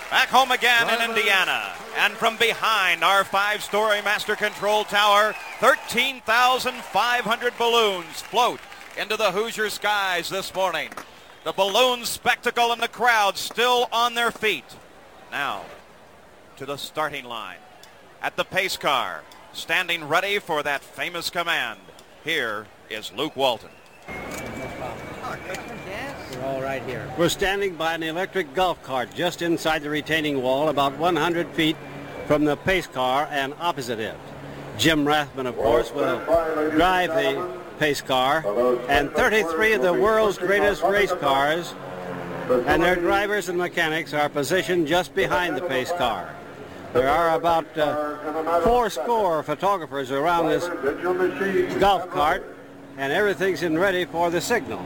Back home again in Indiana. And from behind our 5-story master control tower, 13,500 balloons float into the Hoosier skies this morning. The balloon spectacle and the crowd still on their feet. Now to the starting line. At the pace car, standing ready for that famous command. Here is Luke Walton. We're all right here. We're standing by an electric golf cart just inside the retaining wall, about 100 feet from the pace car and opposite it. Jim Rathman, of course, will drive the pace car, and 33 of the world's greatest race cars and their drivers and mechanics are positioned just behind the pace car. There are about 4 photographers around this golf cart, and everything's in ready for the signal.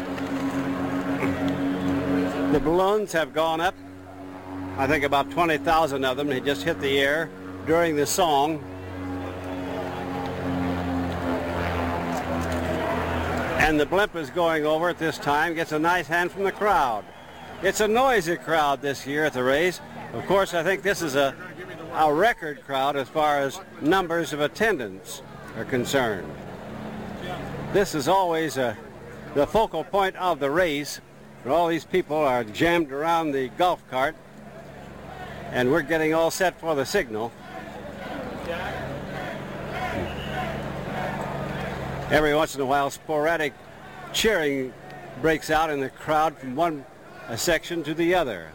The balloons have gone up. I think about 20,000 of them. They just hit the air during the song. And the blimp is going over at this time, gets a nice hand from the crowd. It's a noisy crowd this year at the race. Of course, I think this is a record crowd as far as numbers of attendance are concerned. This is always the focal point of the race. All these people are jammed around the golf cart, and we're getting all set for the signal. Every once in a while, sporadic cheering breaks out in the crowd from one section to the other.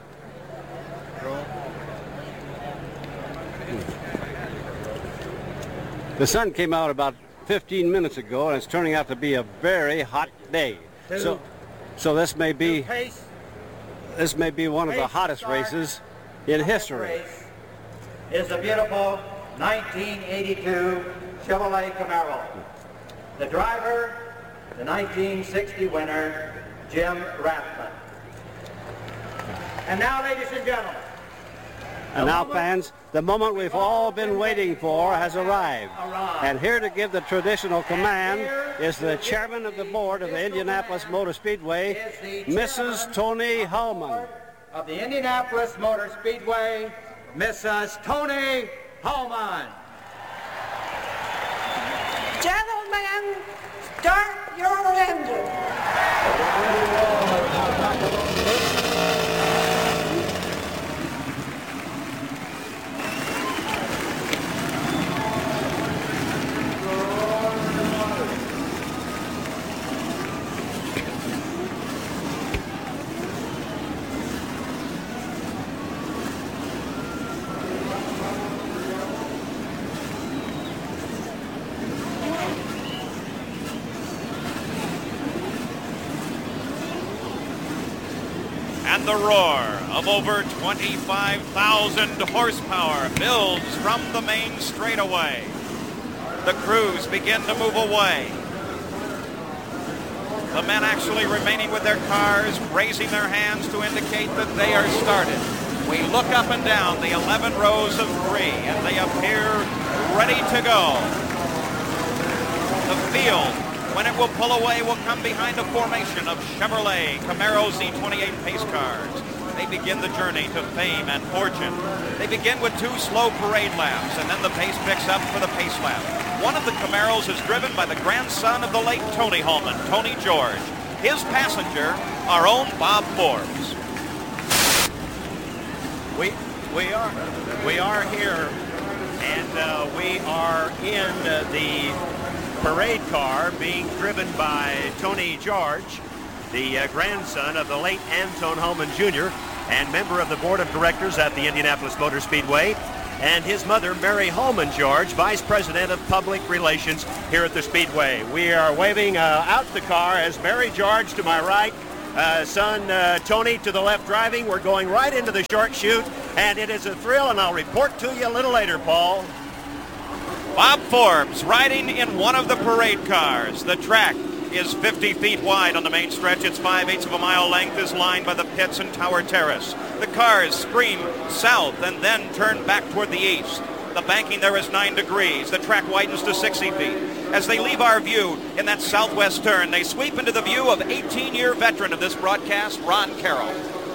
The sun came out about 15 minutes ago, and it's turning out to be a very hot day. So this may be one of the hottest races in history. Is the beautiful 1982 Chevrolet Camaro. The driver, the 1960 winner, Jim Rathman. And now, ladies and gentlemen. And now, fans, the moment we've all been waiting for has arrived. And here to give the traditional command is the chairman of the board of the Indianapolis Motor Speedway, Mrs. Toni Hullman. Of the Indianapolis Motor Speedway, Mrs. Toni Hullman. Gentlemen, start your engine. And the roar of over 25,000 horsepower builds from the main straightaway. The crews begin to move away. The men actually remaining with their cars, raising their hands to indicate that they are started. We look up and down the 11 rows of 3, and they appear ready to go. The field, when it will pull away, will come behind a formation of Chevrolet Camaro Z28 pace cars. They begin the journey to fame and fortune. They begin with 2 slow parade laps, and then the pace picks up for the pace lap. One of the Camaros is driven by the grandson of the late Tony Hullman, Tony George. His passenger, our own Bob Forbes. We are here, and we are in the parade car being driven by Tony George, the grandson of the late Anton Hullman Jr. and member of the board of directors at the Indianapolis Motor Speedway, and his mother, Mary Hullman George, vice president of public relations here at the Speedway. We are waving out the car as Mary George to my right, son Tony to the left driving. We're going right into the short chute, and it is a thrill, and I'll report to you a little later, Paul. Bob Forbes riding in one of the parade cars. The track is 50 feet wide on the main stretch. Its 5/8 of a mile length is lined by the pits and Tower Terrace. The cars scream south and then turn back toward the east. The banking there is 9 degrees. The track widens to 60 feet. As they leave our view in that southwest turn, they sweep into the view of 18-year veteran of this broadcast, Ron Carroll.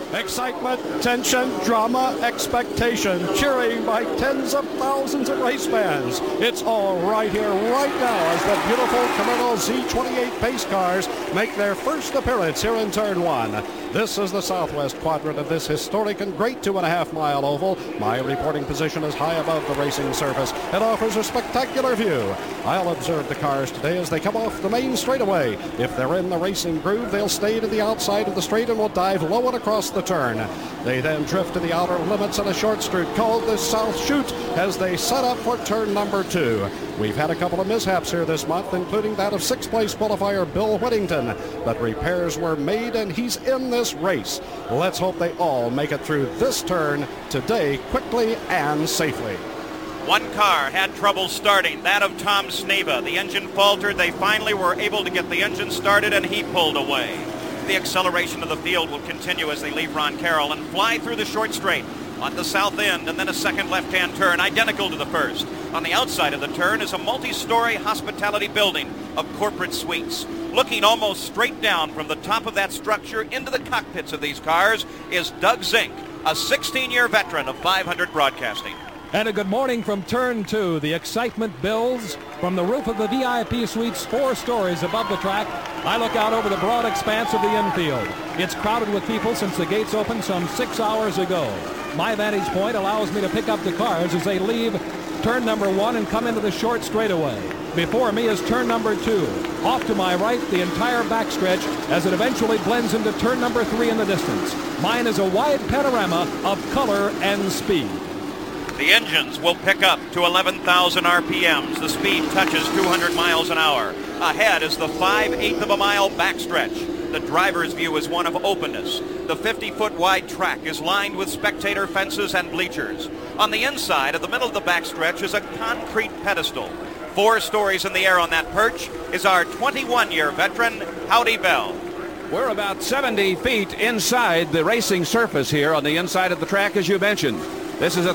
Excitement, tension, drama, expectation, cheering by tens of thousands of race fans. It's all right here, right now, as the beautiful Camaro Z28 pace cars make their first appearance here in Turn 1. This is the southwest quadrant of this historic and great 2.5-mile oval. My reporting position is high above the racing surface. It offers a spectacular view. I'll observe the cars today as they come off the main straightaway. If they're in the racing groove, they'll stay to the outside of the straight and will dive low and across the turn. They then drift to the outer limits on a short straight called the South Chute as they set up for turn number 2. We've had a couple of mishaps here this month, including that of 6th place qualifier Bill Whittington, but repairs were made and he's in this race. Let's hope they all make it through this turn today quickly and safely. One car had trouble starting, that of Tom Sneva. The engine faltered. They finally were able to get the engine started, and he pulled away. The acceleration of the field will continue as they leave Ron Carroll and fly through the short straight on the south end, and then a second left-hand turn identical to the first. On the outside of the turn is a multi-story hospitality building of corporate suites. Looking almost straight down from the top of that structure into the cockpits of these cars is Doug Zink, a 16-year veteran of 500 broadcasting. And a good morning from Turn 2. The excitement builds. From the roof of the VIP suites 4 stories above the track, I look out over the broad expanse of the infield. It's crowded with people since the gates opened some 6 hours ago. My vantage point allows me to pick up the cars as they leave turn number 1 and come into the short straightaway. Before me is turn number 2. Off to my right, the entire backstretch as it eventually blends into turn number 3 in the distance. Mine is a wide panorama of color and speed. The engines will pick up to 11,000 RPMs. The speed touches 200 miles an hour. Ahead is the 5/8 of a mile backstretch. The driver's view is one of openness. The 50-foot wide track is lined with spectator fences and bleachers. On the inside of the middle of the backstretch is a concrete pedestal. 4 stories in the air on that perch is our 21-year veteran, Howdy Bell. We're about 70 feet inside the racing surface here on the inside of the track, as you mentioned. This is a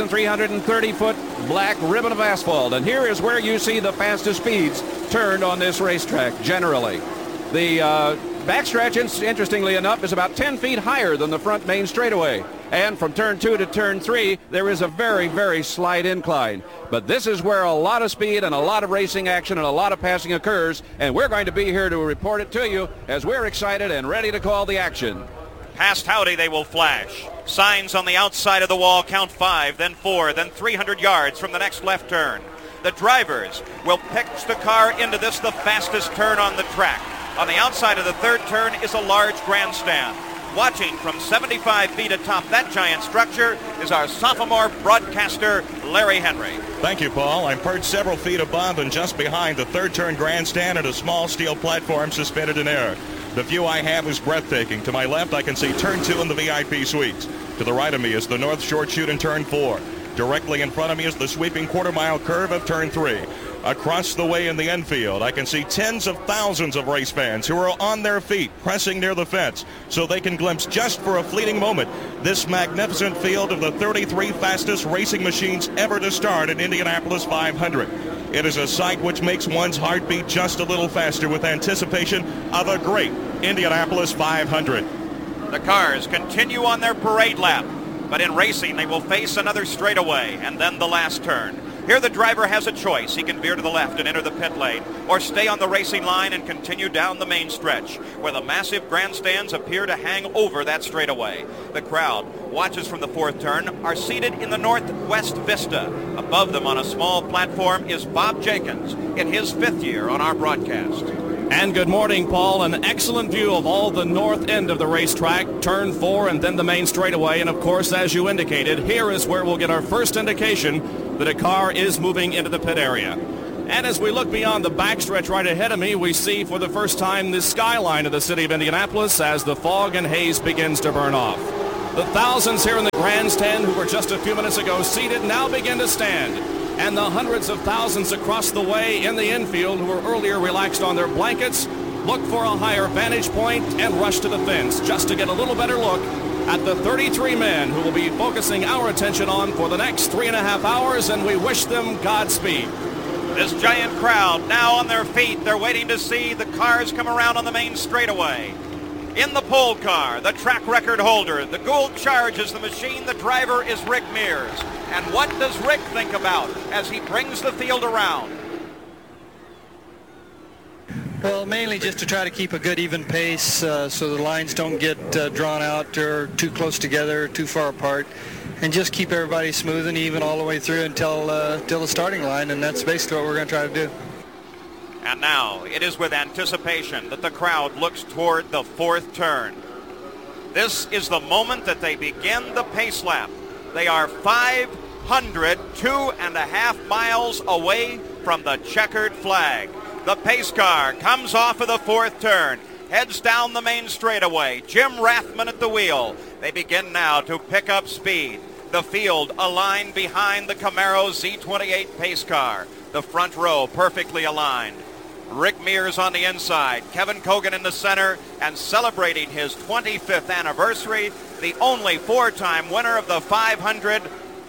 3,330-foot black ribbon of asphalt, and here is where you see the fastest speeds turned on this racetrack generally. The backstretch, interestingly enough, is about 10 feet higher than the front main straightaway. And from turn 2 to turn 3, there is a very, very slight incline. But this is where a lot of speed and a lot of racing action and a lot of passing occurs, and we're going to be here to report it to you as we're excited and ready to call the action. Past Howdy they will flash. Signs on the outside of the wall count 5, then 4, then 300 yards from the next left turn. The drivers will pitch the car into this, the fastest turn on the track. On the outside of the third turn is a large grandstand. Watching from 75 feet atop that giant structure is our sophomore broadcaster, Larry Henry. Thank you, Paul. I'm perched several feet above and just behind the third turn grandstand and a small steel platform suspended in air. The view I have is breathtaking. To my left, I can see turn 2 in the VIP suites. To the right of me is the North Short Chute in turn 4. Directly in front of me is the sweeping quarter-mile curve of turn 3. Across the way in the infield, I can see tens of thousands of race fans who are on their feet, pressing near the fence, so they can glimpse just for a fleeting moment this magnificent field of the 33 fastest racing machines ever to start at Indianapolis 500. It is a sight which makes one's heart beat just a little faster with anticipation of a great Indianapolis 500. The cars continue on their parade lap, but in racing they will face another straightaway and then the last turn. Here the driver has a choice. He can veer to the left and enter the pit lane, or stay on the racing line and continue down the main stretch, where the massive grandstands appear to hang over that straightaway. The crowd, watches from the fourth turn, are seated in the northwest vista. Above them on a small platform is Bob Jenkins in his 5th year on our broadcast. And good morning, Paul. An excellent view of all the north end of the racetrack, turn 4 and then the main straightaway. And of course, as you indicated, here is where we'll get our first indication that a car is moving into the pit area. And as we look beyond the backstretch right ahead of me, we see for the first time the skyline of the city of Indianapolis as the fog and haze begins to burn off. The thousands here in the grandstand who were just a few minutes ago seated now begin to stand. And the hundreds of thousands across the way in the infield who were earlier relaxed on their blankets look for a higher vantage point and rush to the fence just to get a little better look at the 33 men who will be focusing our attention on for the next 3.5 hours, and we wish them Godspeed. This giant crowd now on their feet. They're waiting to see the cars come around on the main straightaway. In the pole car, the track record holder, the Gould Charge is the machine. The driver is Rick Mears. And what does Rick think about as he brings the field around? Well, mainly just to try to keep a good even pace so the lines don't get drawn out or too close together, too far apart, and just keep everybody smooth and even all the way through until the starting line, and that's basically what we're going to try to do. And now it is with anticipation that the crowd looks toward the fourth turn. This is the moment that they begin the pace lap. They are 502.5 miles away from the checkered flag. The pace car comes off of the fourth turn, heads down the main straightaway. Jim Rathman at the wheel. They begin now to pick up speed. The field aligned behind the Camaro Z28 pace car. The front row perfectly aligned. Rick Mears on the inside, Kevin Cogan in the center, and celebrating his 25th anniversary, the only four-time winner of the 500,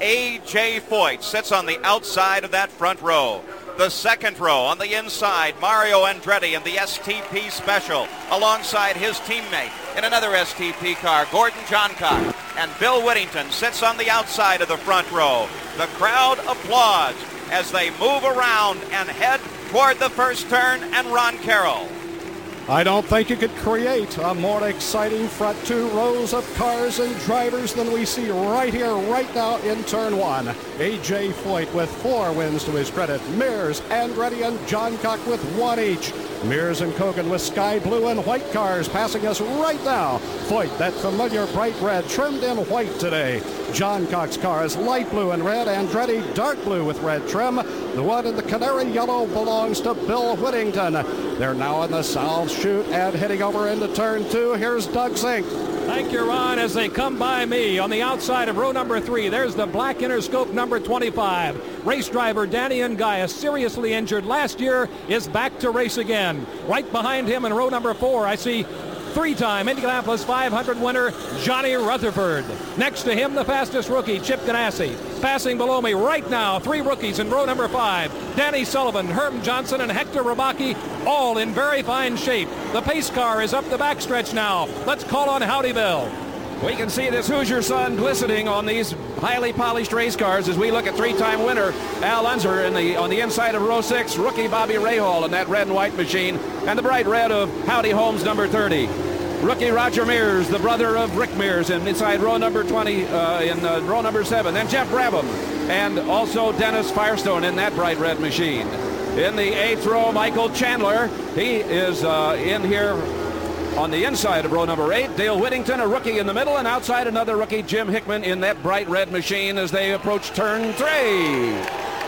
A.J. Foyt, sits on the outside of that front row. The second row on the inside, Mario Andretti in the STP Special, alongside his teammate in another STP car, Gordon Johncock. And Bill Whittington sits on the outside of the front row. The crowd applauds as they move around and head toward the first turn and Ron Carroll. I don't think you could create a more exciting front two rows of cars and drivers than we see right here, right now in turn one. A.J. Foyt with 4 wins to his credit. Mears, Andretti, and Johncock with 1 each. Mears and Cogan with sky blue and white cars passing us right now. Foyt, that familiar bright red, trimmed in white today. Johncock's car is light blue and red. Andretti dark blue with red trim. The one in the canary yellow belongs to Bill Whittington. They're now in the south chute and heading over into turn 2. Here's Doug Zink. Thank you, Ron, as they come by me on the outside of row number 3. There's the black Interscope number 25. Race driver Danny Ngaya, seriously injured last year, is back to race again. Right behind him in row number 4, I see 3-time Indianapolis 500 winner Johnny Rutherford. Next to him, the fastest rookie, Chip Ganassi. Passing below me right now, 3 rookies in row number 5. Danny Sullivan, Herb Johnson, and Hector Rabaki, all in very fine shape. The pace car is up the backstretch now. Let's call on Howdy Bill. We can see this Hoosier sun glistening on these highly polished race cars as we look at 3-time winner Al Unser on the inside of row 6, rookie Bobby Rahal in that red and white machine, and the bright red of Howdy Holmes number 30. Rookie Roger Mears, the brother of Rick Mears, and inside row number 20 in row number 7. Then Jeff Brabham and also Dennis Firestone in that bright red machine. In the 8th row, Michael Chandler. He is in here on the inside of row number 8. Dale Whittington, a rookie in the middle, and outside another rookie, Jim Hickman, in that bright red machine as they approach turn 3.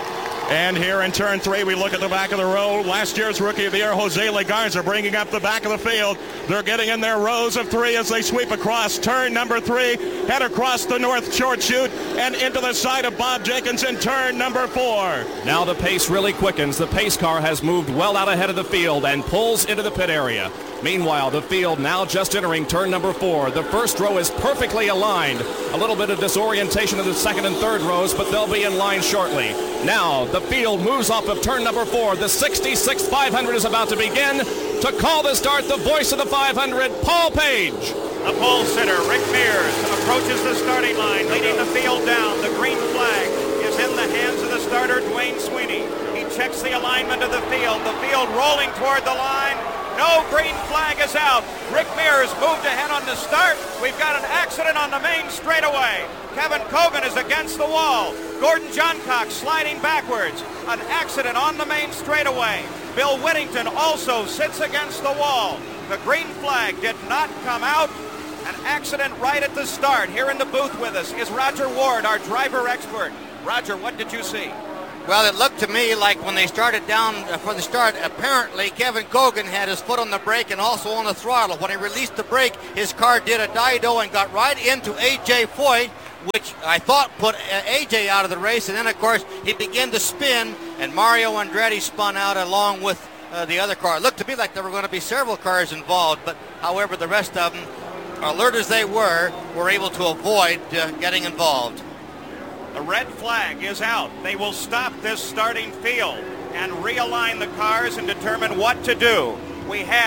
And here in turn 3, we look at the back of the row. Last year's Rookie of the Year, Jose Legarza, bringing up the back of the field. They're getting in their rows of 3 as they sweep across turn number 3, head across the north short chute, and into the side of Bob Jenkins in turn number 4. Now the pace really quickens. The pace car has moved well out ahead of the field and pulls into the pit area. Meanwhile, the field now just entering turn number 4. The first row is perfectly aligned. A little bit of disorientation of the second and third rows, but they'll be in line shortly. Now, the field moves off of turn number 4. The 66th 500 is about to begin. To call the start, the voice of the 500, Paul Page. The pole sitter, Rick Mears, approaches the starting line, leading the field down. The green flag is in the hands of the starter, Dwayne Sweeney. He checks the alignment of the field rolling toward the line. No green flag is out. Rick Mears moved ahead on the start. We've got an accident on the main straightaway. Kevin Cogan is against the wall. Gordon Johncock sliding backwards. An accident on the main straightaway. Bill Whittington also sits against the wall. The green flag did not come out. An accident right at the start. Here in the booth with us is Roger Ward, our driver expert. Roger, what did you see? Well, it looked to me like when they started down for the start, apparently Kevin Cogan had his foot on the brake and also on the throttle. When he released the brake, his car did a dido and got right into A.J. Foyt, which I thought put A.J. out of the race. And then, of course, he began to spin, and Mario Andretti spun out along with the other car. It looked to me like there were going to be several cars involved, but however, the rest of them, alert as they were able to avoid getting involved. The red flag is out. They will stop this starting field and realign the cars and determine what to do. We have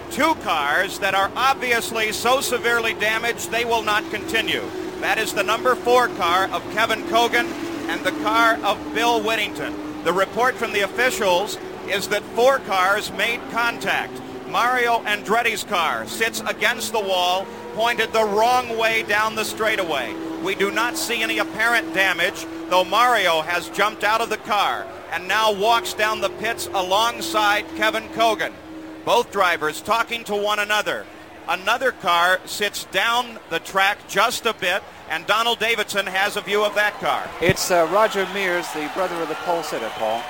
two cars that are obviously so severely damaged they will not continue. That is the number 4 car of Kevin Cogan and the car of Bill Whittington. The report from the officials is that 4 cars made contact. Mario Andretti's car sits against the wall, pointed the wrong way down the straightaway. We do not see any apparent damage, though Mario has jumped out of the car and now walks down the pits alongside Kevin Cogan. Both drivers talking to one another. Another car sits down the track just a bit, and Donald Davidson has a view of that car. It's Roger Mears, the brother of the pole sitter, Paul.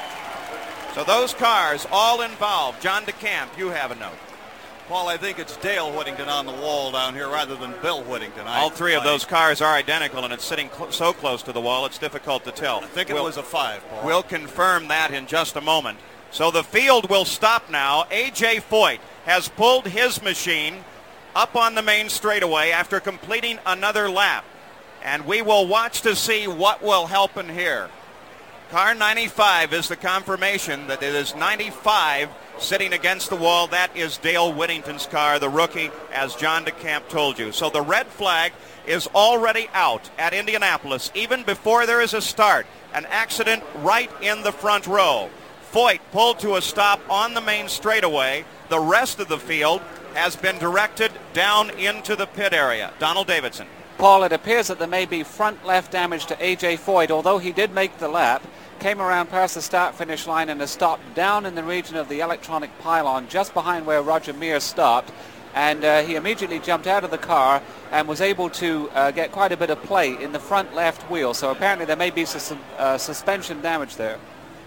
So those cars all involved. John DeCamp, you have a note. Paul, I think it's Dale Whittington on the wall down here rather than Bill Whittington. All 3 of those cars are identical, and it's sitting so close to the wall it's difficult to tell. I think it was a 5, Paul. We'll confirm that in just a moment. So the field will stop now. A.J. Foyt has pulled his machine up on the main straightaway after completing another lap. And we will watch to see what will happen here. Car 95 is the confirmation that it is 95 sitting against the wall. That is Dale Whittington's car, the rookie, as John DeCamp told you. So the red flag is already out at Indianapolis, even before there is a start. An accident right in the front row. Foyt pulled to a stop on the main straightaway. The rest of the field has been directed down into the pit area. Donald Davidson. Paul, it appears that there may be front left damage to A.J. Foyt, although he did make the lap, came around past the start-finish line and has stopped down in the region of the electronic pylon just behind where Roger Mears stopped. And he immediately jumped out of the car and was able to get quite a bit of play in the front left wheel. So apparently there may be some suspension damage there.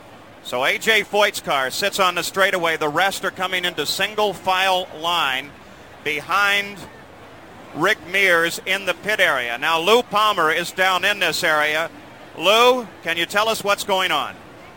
So A.J. Foyt's car sits on the straightaway. The rest are coming into single file line behind Rick Mears in the pit area. Now Lou Palmer is down in this area. Lou, can you tell us what's going on?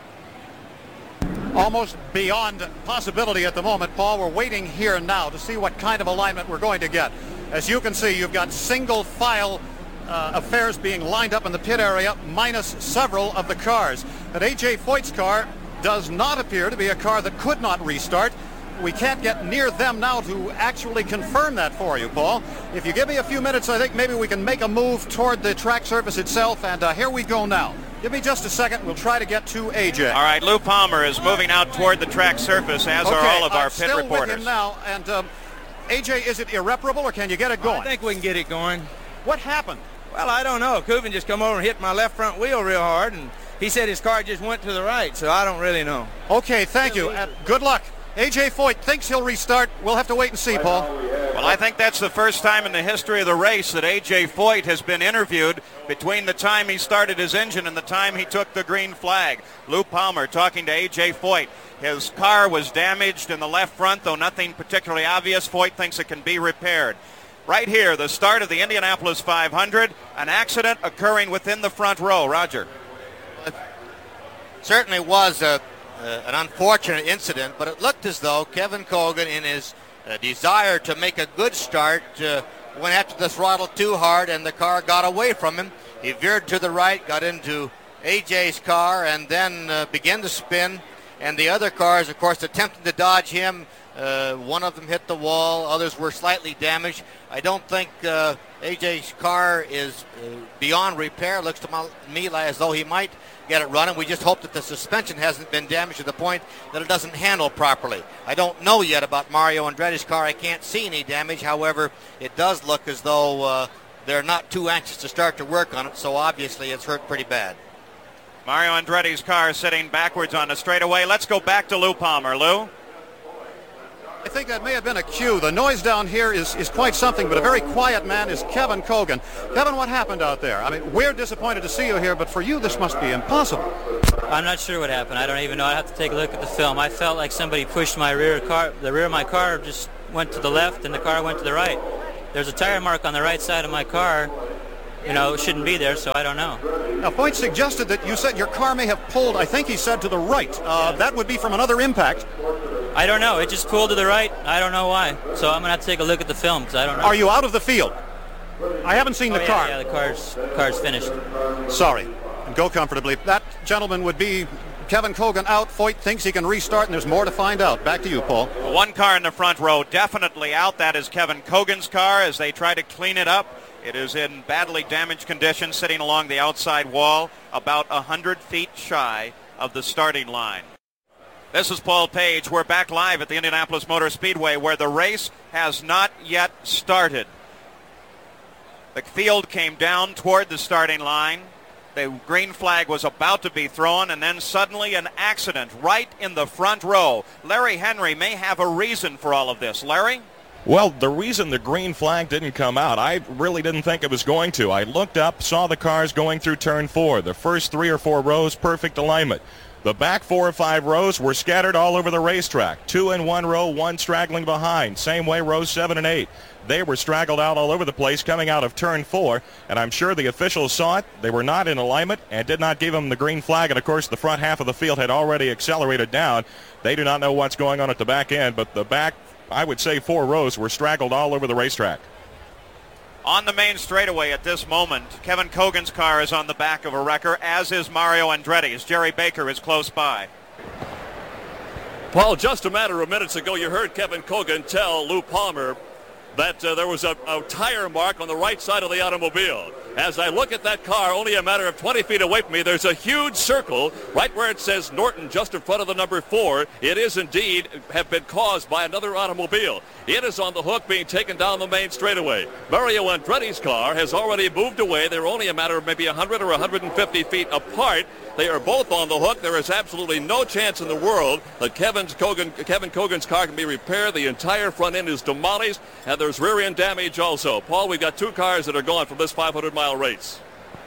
Almost beyond possibility at the moment, Paul. We're waiting here now to see what kind of alignment we're going to get. As you can see, you've got single file affairs being lined up in the pit area, minus several of the cars. But A.J. Foyt's car does not appear to be a car that could not restart. We can't get near them now to actually confirm that for you, Paul. If you give me a few minutes, I think maybe we can make a move toward the track surface itself, and here we go now. Give me just a second. We'll try to get to A.J. All right, Lou Palmer is moving out toward the track surface, as are all of our pit still reporters. With him now, and A.J., is it irreparable, or can you get it going? I think we can get it going. What happened? Well, I don't know. Coven just come over and hit my left front wheel real hard, and he said his car just went to the right, so I don't really know. Okay, thank you. Good luck. A.J. Foyt thinks he'll restart. We'll have to wait and see, Paul. Well, I think that's the first time in the history of the race that A.J. Foyt has been interviewed between the time he started his engine and the time he took the green flag. Lou Palmer talking to A.J. Foyt. His car was damaged in the left front, though nothing particularly obvious. Foyt thinks it can be repaired. Right here, the start of the Indianapolis 500, an accident occurring within the front row. Roger. It certainly was an unfortunate incident, but it looked as though Kevin Cogan, in his desire to make a good start, went after the throttle too hard and the car got away from him. He veered to the right, got into AJ's car, and then began to spin. And the other cars, of course, attempting to dodge him. One of them hit the wall. Others were slightly damaged. I don't think AJ's car is beyond repair. Looks to me as though he might get it running. We just hope that the suspension hasn't been damaged to the point that it doesn't handle properly. I don't know yet about Mario Andretti's car. I can't see any damage. However, it does look as though they're not too anxious to start to work on it, so obviously it's hurt pretty bad. Mario Andretti's car sitting backwards on the straightaway. Let's go back to Lou Palmer. Lou? I think that may have been a cue. The noise down here is quite something, but a very quiet man is Kevin Cogan. Kevin, what happened out there? I mean, we're disappointed to see you here, but for you this must be impossible. I'm not sure what happened. I don't even know. I have to take a look at the film. I felt like somebody pushed my rear car. The rear of my car just went to the left, and the car went to the right. There's a tire mark on the right side of my car. You know, it shouldn't be there, so I don't know. Now, Foyt suggested that you said your car may have pulled, I think he said, to the right. That would be from another impact. I don't know. It just pulled to the right. I don't know why. So I'm going to have to take a look at the film because I don't know. Are you out of the field? I haven't seen the car. Yeah, the car's finished. Sorry. And go comfortably. That gentleman would be Kevin Cogan out. Foyt thinks he can restart, and there's more to find out. Back to you, Paul. One car in the front row definitely out. That is Kevin Cogan's car as they try to clean it up. It is in badly damaged condition, sitting along the outside wall, about 100 feet shy of the starting line. This is Paul Page. We're back live at the Indianapolis Motor Speedway where the race has not yet started. The field came down toward the starting line. The green flag was about to be thrown, and then suddenly an accident right in the front row. Larry Henry may have a reason for all of this. Larry? Well, the reason the green flag didn't come out, I really didn't think it was going to. I looked up, saw the cars going through turn 4. The first 3 or 4 rows, perfect alignment. The back 4 or 5 rows were scattered all over the racetrack. 2 in one row, 1 straggling behind. Same way rows 7 and 8. They were straggled out all over the place coming out of turn 4, and I'm sure the officials saw it. They were not in alignment and did not give them the green flag, and of course the front half of the field had already accelerated down. They do not know what's going on at the back end, but the back, I would say 4 rows were straggled all over the racetrack. On the main straightaway at this moment, Kevin Cogan's car is on the back of a wrecker, as is Mario Andretti's. Jerry Baker is close by. Paul, just a matter of minutes ago, you heard Kevin Cogan tell Lou Palmer that there was a tire mark on the right side of the automobile. As I look at that car, only a matter of 20 feet away from me, there's a huge circle right where it says Norton just in front of the number 4. It is indeed have been caused by another automobile. It is on the hook being taken down the main straightaway. Mario Andretti's car has already moved away. They're only a matter of maybe 100 or 150 feet apart. They are both on the hook. There is absolutely no chance in the world that Kevin Cogan's car can be repaired. The entire front end is demolished, and there's rear end damage also. Paul, we've got 2 cars that are gone from this 500-mile race.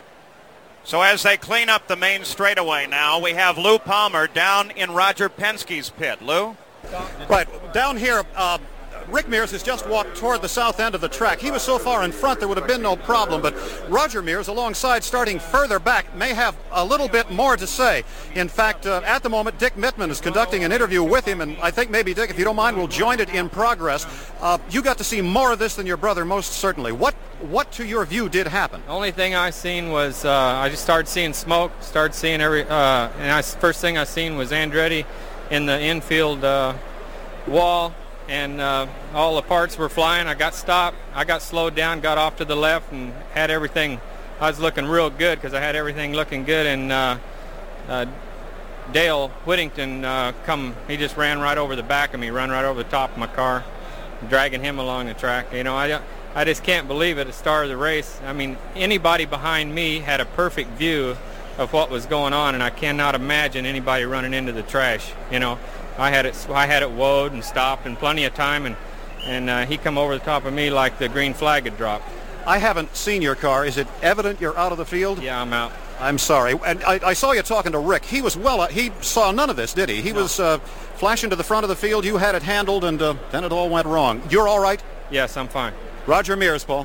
So as they clean up the main straightaway now, we have Lou Palmer down in Roger Penske's pit. Lou? Right, down here, Rick Mears has just walked toward the south end of the track. He was so far in front there would have been no problem, but Roger Mears alongside starting further back may have a little bit more to say. In fact, at the moment, Dick Mittman is conducting an interview with him, and I think maybe, Dick, if you don't mind, we'll join it in progress. You got to see more of this than your brother, most certainly. What to your view did happen? The only thing I seen was I just started seeing smoke, started seeing first thing I seen was Andretti in the infield wall, and all the parts were flying. I got stopped. I got slowed down, got off to the left, and had everything. I was looking real good because I had everything looking good. And Dale Whittington he just ran right over the back of me, run right over the top of my car, dragging him along the track. You know, I just can't believe it. The start of the race. I mean, anybody behind me had a perfect view of what was going on, and I cannot imagine anybody running into the trash. You know. I had it woed and stopped in plenty of time, and he come over the top of me like the green flag had dropped. I haven't seen your car. Is it evident you're out of the field? Yeah, I'm out. I'm sorry. And I saw you talking to Rick. He was he saw none of this, did he? He was flashing to the front of the field. You had it handled, and then it all went wrong. You're all right? Yes, I'm fine. Roger Mears, Paul.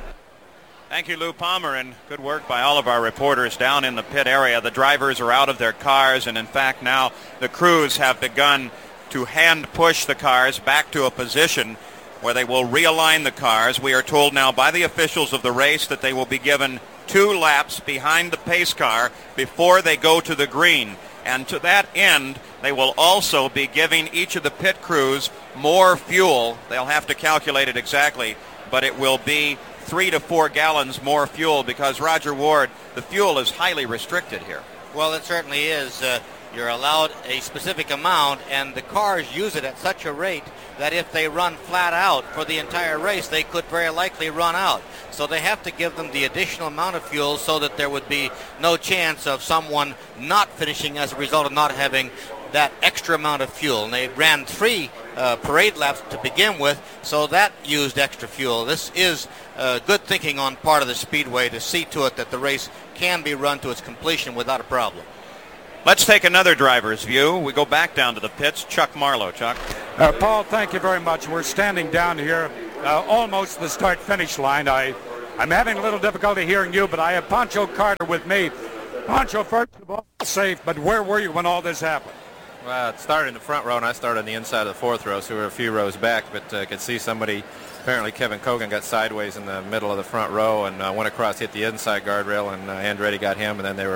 Thank you, Lou Palmer, and good work by all of our reporters down in the pit area. The drivers are out of their cars, and in fact now the crews have begun to hand push the cars back to a position where they will realign the cars. We are told now by the officials of the race that they will be given 2 laps behind the pace car before they go to the green. And to that end, they will also be giving each of the pit crews more fuel. They'll have to calculate it exactly, but it will be 3 to 4 gallons more fuel because, Roger Ward, the fuel is highly restricted here. Well, it certainly is. You're allowed a specific amount, and the cars use it at such a rate that if they run flat out for the entire race, they could very likely run out. So they have to give them the additional amount of fuel so that there would be no chance of someone not finishing as a result of not having that extra amount of fuel. And they ran 3 parade laps to begin with, so that used extra fuel. This is good thinking on part of the Speedway to see to it that the race can be run to its completion without a problem. Let's take another driver's view. We go back down to the pits. Chuck Marlowe. Chuck. Paul, thank you very much. We're standing down here almost the start-finish line. I'm having a little difficulty hearing you, but I have Pancho Carter with me. Pancho, first of all, safe, but where were you when all this happened? Well, it started in the front row, and I started on the inside of the 4th row, so we were a few rows back, but could see somebody, apparently Kevin Cogan, got sideways in the middle of the front row and went across, hit the inside guardrail, and Andretti got him, and then they were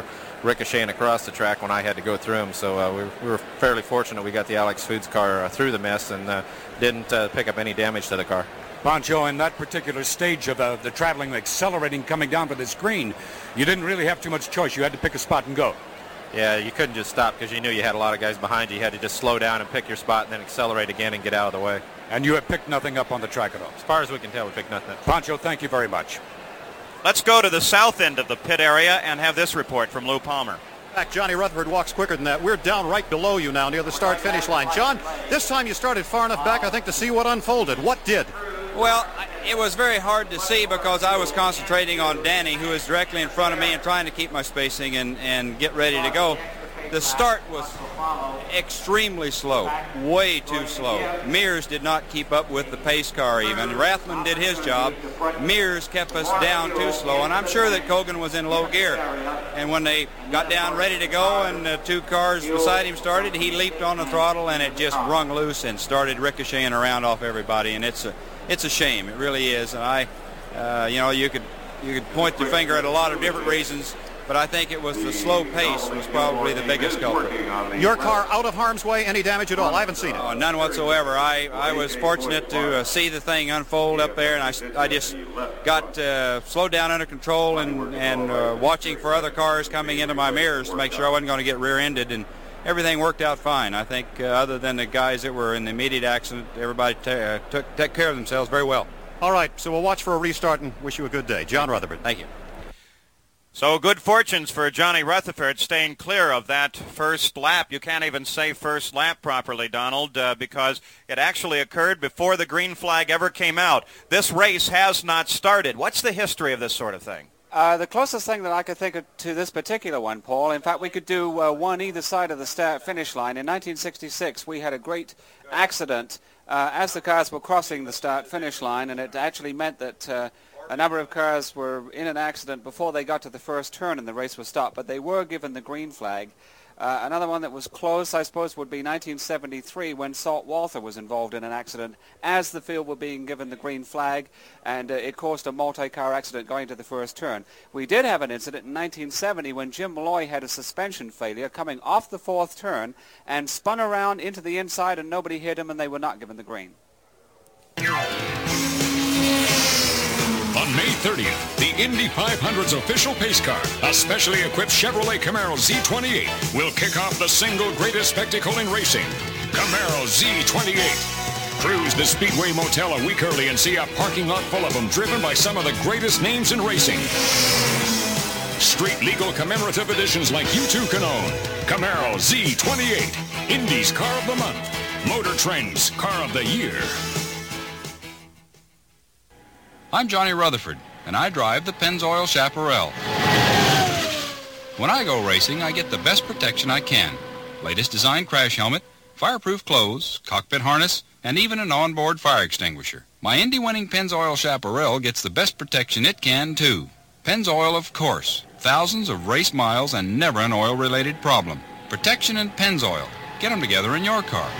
ricocheting across the track when I had to go through them. So we were fairly fortunate we got the Alex Foods car through the mess and didn't pick up any damage to the car. Pancho, in that particular stage of the traveling, accelerating, coming down to this green, you didn't really have too much choice. You had to pick a spot and go. Yeah, you couldn't just stop because you knew you had a lot of guys behind you. You had to just slow down and pick your spot and then accelerate again and get out of the way. And you have picked nothing up on the track at all? As far as we can tell, we picked nothing up. Pancho, thank you very much. Let's go to the south end of the pit area and have this report from Lou Palmer. Back, Johnny Rutherford walks quicker than that. We're down right below you now near the start-finish line. John, this time you started far enough back, I think, to see what unfolded. What did? Well, it was very hard to see because I was concentrating on Danny, who was directly in front of me, and trying to keep my spacing and get ready to go. The start was extremely slow, way too slow. Mears did not keep up with the pace car even. Rathman did his job. Mears kept us down too slow, and I'm sure that Kogan was in low gear. And when they got down ready to go and the two cars beside him started, he leaped on the throttle and it just rung loose and started ricocheting around off everybody. And it's a shame. It really is. And you could point the finger at a lot of different reasons, but I think it was the slow pace was probably the biggest culprit. Your car out of harm's way, any damage at all? I haven't seen it. None whatsoever. I was fortunate to see the thing unfold up there, and I just got slowed down under control and watching for other cars coming into my mirrors to make sure I wasn't going to get rear-ended, and everything worked out fine. I think other than the guys that were in the immediate accident, everybody took care of themselves very well. All right, so we'll watch for a restart and wish you a good day. John Rutherford. Thank you. So good fortunes for Johnny Rutherford staying clear of that first lap. You can't even say first lap properly, Donald, because it actually occurred before the green flag ever came out. This race has not started. What's the history of this sort of thing? The closest thing that I could think of to this particular one, Paul, in fact, we could do one either side of the start-finish line. In 1966, we had a great accident as the cars were crossing the start-finish line, and it actually meant that a number of cars were in an accident before they got to the first turn and the race was stopped, but they were given the green flag. Another one that was close, I suppose, would be 1973 when Salt Walther was involved in an accident as the field were being given the green flag, and it caused a multi-car accident going to the first turn. We did have an incident in 1970 when Jim Malloy had a suspension failure coming off the fourth turn and spun around into the inside and nobody hit him and they were not given the green. On May 30th, the Indy 500's official pace car, a specially equipped Chevrolet Camaro Z28, will kick off the single greatest spectacle in racing, Camaro Z28. Cruise the Speedway Motel a week early and see a parking lot full of them driven by some of the greatest names in racing. Street legal commemorative editions like you too can own. Camaro Z28, Indy's Car of the Month, Motor Trend's Car of the Year. I'm Johnny Rutherford, and I drive the Pennzoil Chaparral. When I go racing, I get the best protection I can. Latest design crash helmet, fireproof clothes, cockpit harness, and even an onboard fire extinguisher. My Indy-winning Pennzoil Chaparral gets the best protection it can, too. Pennzoil, of course. Thousands of race miles and never an oil-related problem. Protection and Pennzoil. Get them together in your car.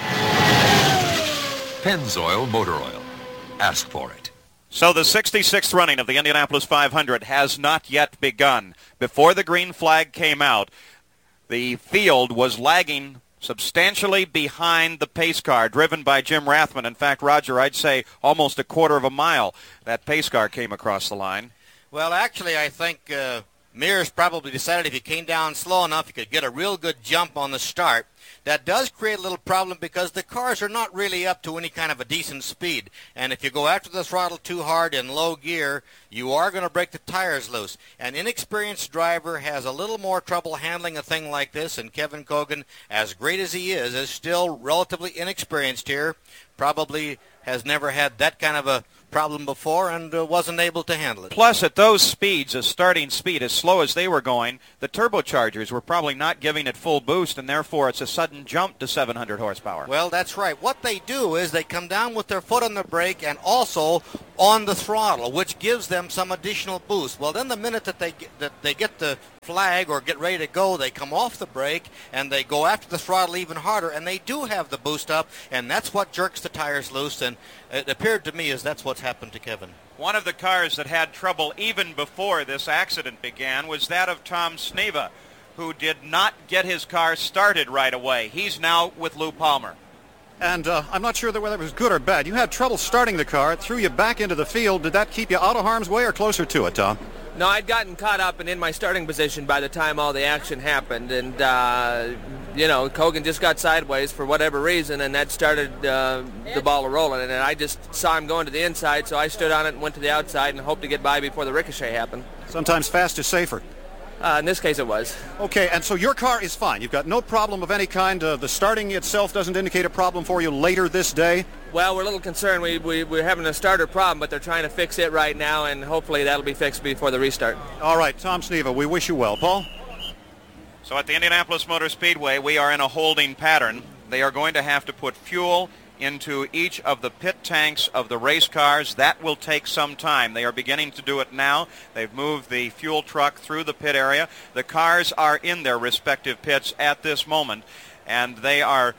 Pennzoil Motor Oil. Ask for it. So the 66th running of the Indianapolis 500 has not yet begun. Before the green flag came out, the field was lagging substantially behind the pace car driven by Jim Rathman. In fact, Roger, I'd say almost a quarter of a mile that pace car came across the line. Well, actually, I think Mears probably decided if he came down slow enough, he could get a real good jump on the start. That does create a little problem because the cars are not really up to any kind of a decent speed. And if you go after the throttle too hard in low gear, you are going to break the tires loose. An inexperienced driver has a little more trouble handling a thing like this, and Kevin Kogan, as great as he is still relatively inexperienced here. Probably has never had that kind of a problem before and wasn't able to handle it. Plus, at those speeds, a starting speed, as slow as they were going, the turbochargers were probably not giving it full boost, and therefore it's a sudden jump to 700 horsepower. Well, that's right. What they do is they come down with their foot on the brake and also on the throttle, which gives them some additional boost. Well, then the minute that they get the flag or get ready to go, they come off the brake and they go after the throttle even harder, and they do have the boost up, and that's what jerks the tires loose, and it appeared to me as that's what's happened to Kevin. One of the cars that had trouble even before this accident began was that of Tom Sneva, who did not get his car started right away. He's now with Lou Palmer. And I'm not sure whether it was good or bad. You had trouble starting the car. It threw you back into the field. Did that keep you out of harm's way or closer to it, Tom? No, I'd gotten caught up and in my starting position by the time all the action happened. And, Kogan just got sideways for whatever reason, and that started the ball rolling. And I just saw him going to the inside, so I stood on it and went to the outside and hoped to get by before the ricochet happened. Sometimes fast is safer. In this case, it was. Okay, and so your car is fine. You've got no problem of any kind. The starting itself doesn't indicate a problem for you later this day? Well, we're a little concerned. We're having a starter problem, but they're trying to fix it right now, and hopefully that'll be fixed before the restart. All right, Tom Sneva, we wish you well. Paul? So at the Indianapolis Motor Speedway, we are in a holding pattern. They are going to have to put fuel into each of the pit tanks of the race cars. That will take some time. They are beginning to do it now. They've moved the fuel truck through the pit area. The cars are in their respective pits at this moment, and they are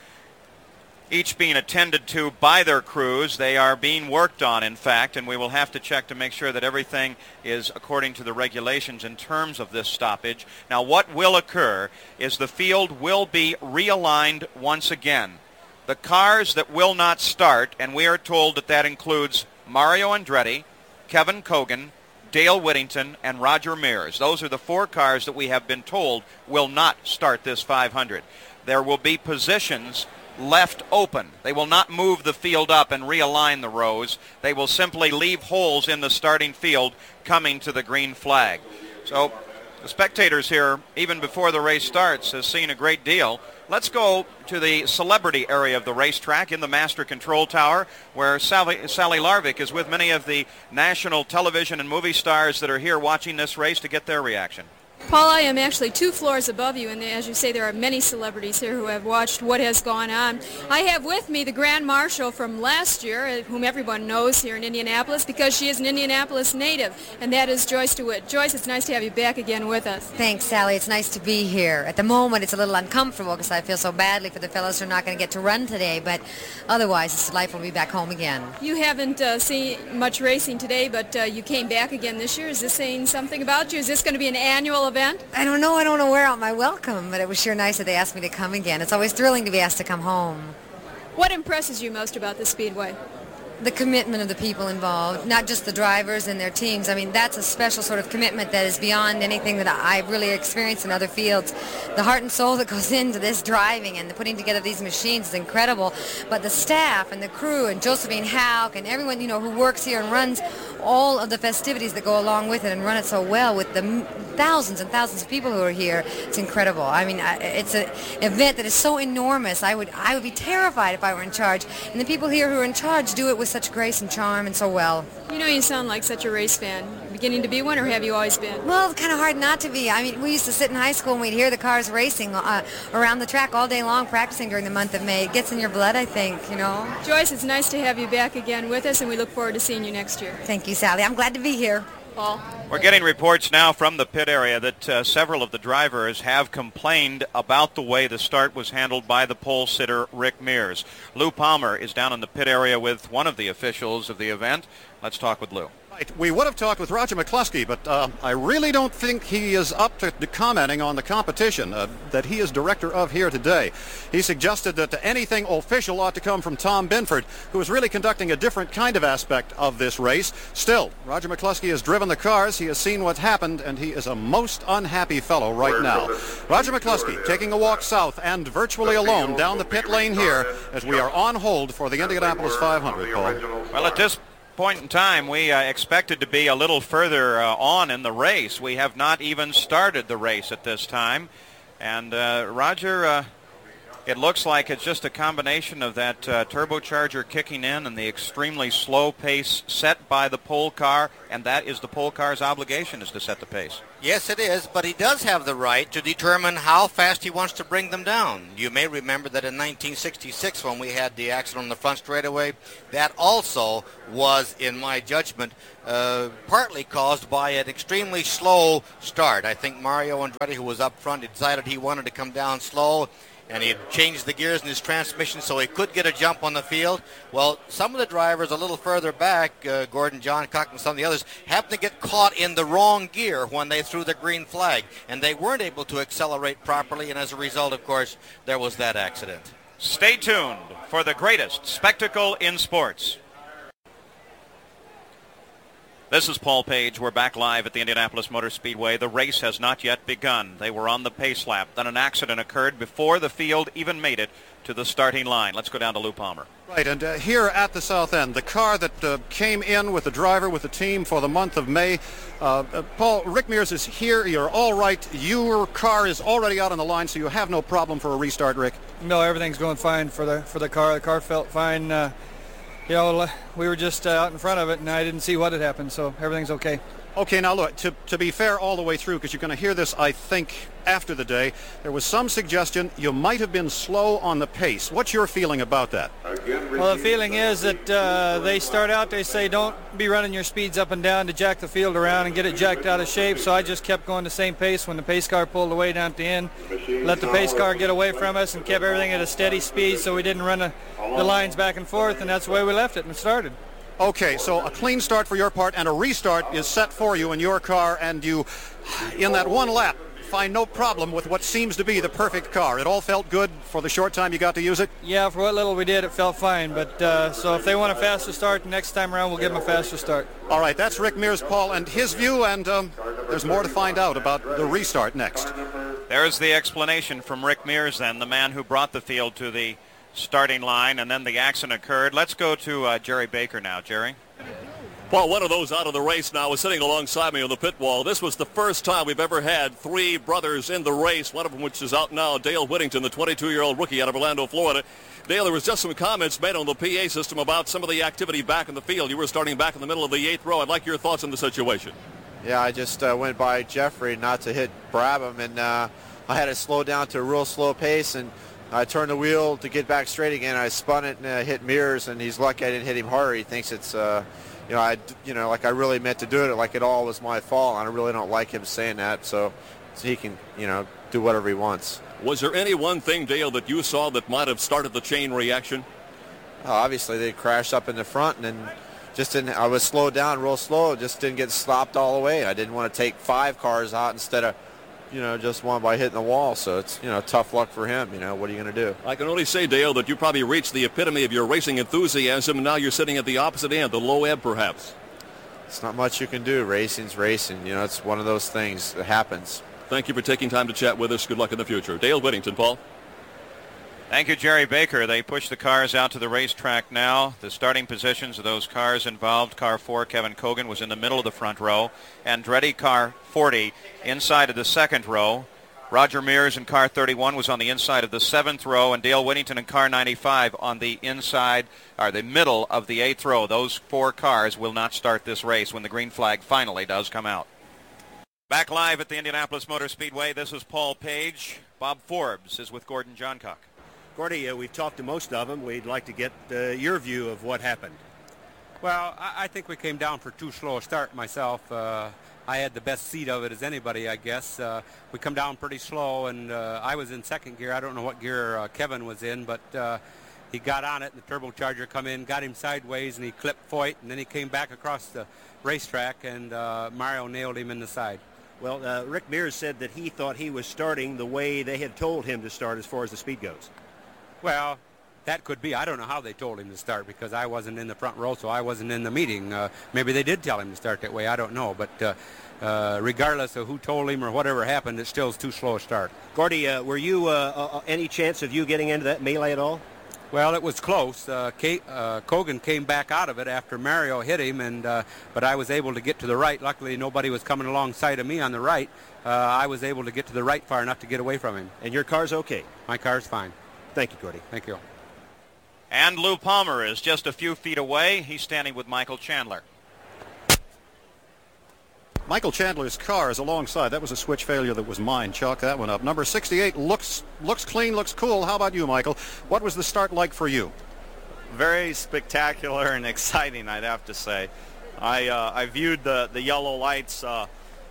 each being attended to by their crews. They are being worked on, in fact, and we will have to check to make sure that everything is according to the regulations in terms of this stoppage. Now, what will occur is the field will be realigned once again. The cars that will not start, and we are told that that includes Mario Andretti, Kevin Kogan, Dale Whittington, and Roger Mears. Those are the 4 cars that we have been told will not start this 500. There will be positions left open. They will not move the field up and realign the rows. They will simply leave holes in the starting field coming to the green flag. So the spectators here, even before the race starts, has seen a great deal. Let's go to the celebrity area of the racetrack in the Master Control Tower, where Sally Larvik is with many of the national television and movie stars that are here watching this race to get their reaction. Paul, I am actually 2 floors above you, and as you say, there are many celebrities here who have watched what has gone on. I have with me the Grand Marshal from last year, whom everyone knows here in Indianapolis, because she is an Indianapolis native, and that is Joyce DeWitt. Joyce, it's nice to have you back again with us. Thanks, Sally. It's nice to be here. At the moment, it's a little uncomfortable because I feel so badly for the fellows who are not going to get to run today, but otherwise, it's delightful to be back home again. You haven't seen much racing today, but you came back again this year. Is this saying something about you? Is this going to be an annual event? I don't know. I don't want to wear out my welcome, but it was sure nice that they asked me to come again. It's always thrilling to be asked to come home. What impresses you most about the Speedway? The commitment of the people involved, not just the drivers and their teams. I mean, that's a special sort of commitment that is beyond anything that I've really experienced in other fields. The heart and soul that goes into this driving and the putting together these machines is incredible. But the staff and the crew and Josephine Hauk and everyone, who works here and runs all of the festivities that go along with it and run it so well with the thousands and thousands of people who are here, it's incredible. I mean, it's an event that is so enormous. I would be terrified if I were in charge. And the people here who are in charge do it with such grace and charm and so well. You sound like such a race fan. Beginning to be one, or have you always been? Well, it's kind of hard not to be. I mean, we used to sit in high school and we'd hear the cars racing around the track all day long, practicing during the month of May. It gets in your blood, I think, Joyce, it's nice to have you back again with us, and we look forward to seeing you next year. Thank you, Sally. I'm glad to be here. Paul? We're getting reports now from the pit area that several of the drivers have complained about the way the start was handled by the pole sitter, Rick Mears. Lou Palmer is down in the pit area with one of the officials of the event. Let's talk with Lou. Right. We would have talked with Roger McCluskey, but I really don't think he is up to commenting on the competition that he is director of here today. He suggested that anything official ought to come from Tom Binford, who is really conducting a different kind of aspect of this race. Still, Roger McCluskey has driven the cars, he has seen what's happened, and he is a most unhappy fellow right now. Roger McCluskey taking a walk south and virtually alone down the pit lane here as we are on hold for the Indianapolis 500, Paul. Well, at this point in time, we expected to be a little further on in the race. We have not even started the race at this time. And Roger, it looks like it's just a combination of that turbocharger kicking in and the extremely slow pace set by the pole car, and that is the pole car's obligation, is to set the pace. Yes, it is, but he does have the right to determine how fast he wants to bring them down. You may remember that in 1966, when we had the accident on the front straightaway, that also was, in my judgment, partly caused by an extremely slow start. I think Mario Andretti, who was up front, decided he wanted to come down slow, and he had changed the gears in his transmission so he could get a jump on the field. Well, some of the drivers a little further back, Gordon Johncock and some of the others, happened to get caught in the wrong gear when they threw the green flag, and they weren't able to accelerate properly, and as a result, of course, there was that accident. Stay tuned for the greatest spectacle in sports. This is Paul Page. We're back live at the Indianapolis Motor Speedway. The race has not yet begun. They were on the pace lap. Then an accident occurred before the field even made it to the starting line. Let's go down to Lou Palmer. Right, and here at the south end, the car that came in with the driver, with the team for the month of May. Paul, Rick Mears is here. You're all right. Your car is already out on the line, so you have no problem for a restart, Rick. No, everything's going fine for the car. The car felt fine. We were just out in front of it, and I didn't see what had happened, so everything's okay. Okay, now look, to be fair all the way through, because you're going to hear this, I think, after the day, there was some suggestion you might have been slow on the pace. What's your feeling about that? Well, the feeling is that they start out, they say, don't be running your speeds up and down to jack the field around and get it jacked out of shape, so I just kept going the same pace. When the pace car pulled away down at the end, let the pace car get away from us and kept everything at a steady speed so we didn't run the lines back and forth, and that's the way we left it and started. Okay, so a clean start for your part, and a restart is set for you in your car, and you, in that one lap, find no problem with what seems to be the perfect car. It all felt good for the short time you got to use it? Yeah, for what little we did, it felt fine. But so if they want a faster start, the next time around we'll give them a faster start. All right, that's Rick Mears, Paul, and his view, and there's more to find out about the restart next. There's the explanation from Rick Mears, then, the man who brought the field to the starting line, and then the accident occurred. Let's go to Jerry Baker now. Jerry? Well, one of those out of the race now is sitting alongside me on the pit wall. This was the first time we've ever had three brothers in the race, one of them which is out now, Dale Whittington, the 22-year-old rookie out of Orlando, Florida. Dale, there was just some comments made on the PA system about some of the activity back in the field. You were starting back in the middle of the 8th row. I'd like your thoughts on the situation. Yeah, I just went by Jeffrey not to hit Brabham, and I had to slow down to a real slow pace, and I turned the wheel to get back straight again. I spun it and hit Mears, and he's lucky I didn't hit him harder. He thinks it's, like I really meant to do it, like it all was my fault. And I really don't like him saying that, so he can, do whatever he wants. Was there any one thing, Dale, that you saw that might have started the chain reaction? Obviously, they crashed up in the front, and then just didn't. I was slowed down real slow. Just didn't get stopped all the way. I didn't want to take 5 cars out instead of just one by hitting the wall. So it's, tough luck for him. What are you going to do? I can only say, Dale, that you probably reached the epitome of your racing enthusiasm, and now you're sitting at the opposite end, the low ebb, perhaps. It's not much you can do. Racing's racing. It's one of those things that happens. Thank you for taking time to chat with us. Good luck in the future. Dale Whittington, Paul. Thank you, Jerry Baker. They push the cars out to the racetrack now. The starting positions of those cars involved. Car 4, Kevin Cogan, was in the middle of the front row. Andretti, car 40, inside of the second row. Roger Mears in car 31 was on the inside of the 7th row, and Dale Whittington in car 95 on the inside, or the middle of the 8th row. Those 4 cars will not start this race when the green flag finally does come out. Back live at the Indianapolis Motor Speedway, this is Paul Page. Bob Forbes is with Gordon Johncock. Gordy, we've talked to most of them. We'd like to get your view of what happened. Well, I think we came down for too slow a start myself. I had the best seat of it as anybody, I guess. We come down pretty slow, and I was in second gear. I don't know what gear Kevin was in, but he got on it, and the turbocharger come in, got him sideways, and he clipped Foyt, and then he came back across the racetrack, and Mario nailed him in the side. Well, Rick Mears said that he thought he was starting the way they had told him to start as far as the speed goes. Well, that could be. I don't know how they told him to start because I wasn't in the front row, so I wasn't in the meeting. Maybe they did tell him to start that way. I don't know. But regardless of who told him or whatever happened, it still is too slow a start. Gordy, were you any chance of you getting into that melee at all? Well, it was close. Cogan came back out of it after Mario hit him, but I was able to get to the right. Luckily, nobody was coming alongside of me on the right. I was able to get to the right far enough to get away from him. And your car's okay? My car's fine. Thank you, Gordy. Thank you. And Lou Palmer is just a few feet away. He's standing with Michael Chandler. Michael Chandler's car is alongside. That was a switch failure that was mine. Chalk that one up. Number 68 looks clean, looks cool. How about you, Michael? What was the start like for you? Very spectacular and exciting, I'd have to say. I viewed the yellow lights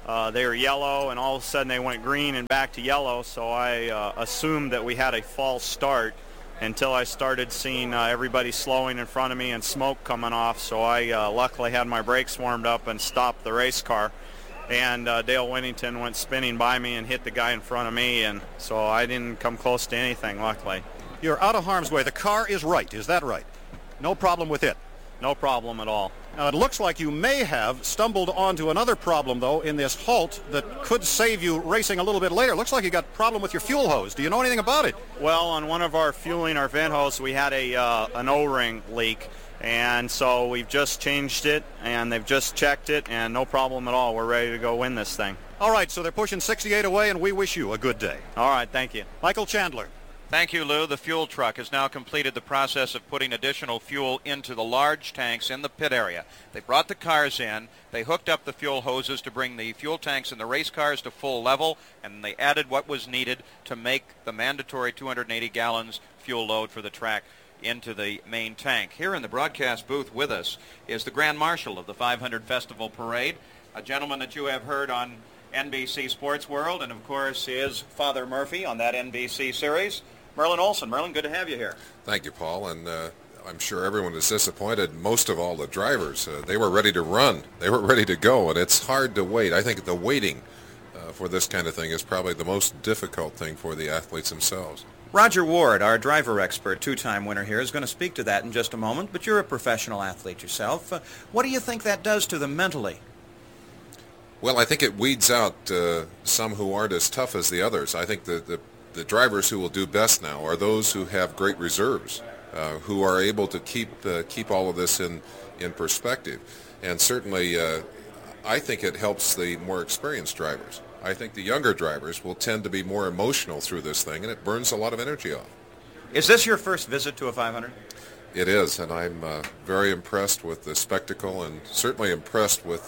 they were yellow, and all of a sudden they went green and back to yellow, so I assumed that we had a false start until I started seeing everybody slowing in front of me and smoke coming off, so I luckily had my brakes warmed up and stopped the race car. And Dale Whittington went spinning by me and hit the guy in front of me, and so I didn't come close to anything, luckily. You're out of harm's way. The car is right. Is that right? No problem with it? No problem at all. Now, it looks like you may have stumbled onto another problem, though, in this halt that could save you racing a little bit later. Looks like you got a problem with your fuel hose. Do you know anything about it? Well, on one of our fueling, our vent hose, we had an O-ring leak. And so we've just changed it, and they've just checked it, and no problem at all. We're ready to go win this thing. All right, so they're pushing 68 away, and we wish you a good day. All right, thank you. Michael Chandler. Thank you, Lou. The fuel truck has now completed the process of putting additional fuel into the large tanks in the pit area. They brought the cars in. They hooked up the fuel hoses to bring the fuel tanks in the race cars to full level, and they added what was needed to make the mandatory 280 gallons fuel load for the track into the main tank. Here in the broadcast booth with us is the Grand Marshal of the 500 Festival Parade, a gentleman that you have heard on NBC Sports World, and of course is Father Murphy on that NBC series. Merlin Olsen. Merlin, good to have you here. Thank you, Paul, and I'm sure everyone is disappointed, most of all the drivers. They were ready to run. They were ready to go, and it's hard to wait. I think the waiting for this kind of thing is probably the most difficult thing for the athletes themselves. Roger Ward, our driver expert, two-time winner here, is going to speak to that in just a moment, but you're a professional athlete yourself. What do you think that does to them mentally? Well, I think it weeds out some who aren't as tough as the others. I think the drivers who will do best now are those who have great reserves, who are able to keep all of this in perspective. And certainly, I think it helps the more experienced drivers. I think the younger drivers will tend to be more emotional through this thing, and it burns a lot of energy off. Is this your first visit to a 500? It is, and I'm very impressed with the spectacle, and certainly impressed with